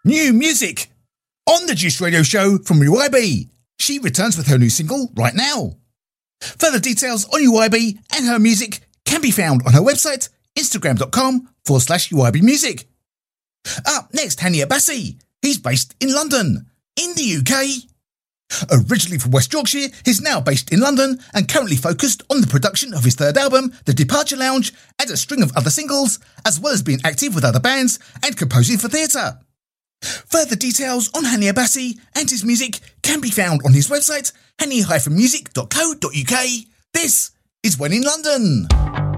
New music on the Juice Radio Show from UIB. She returns with her new single right now. Further details on UIB and her music can be found on her website, instagram.com/UIB Music. Up next, Hani Abbasi. He's based in London, in the UK. Originally from West Yorkshire, he's now based in London and currently focused on the production of his third album, The Departure Lounge, and a string of other singles, as well as being active with other bands and composing for theatre. Further details on Hani Abbasi and his music can be found on his website, hani-music.co.uk. This is When in London.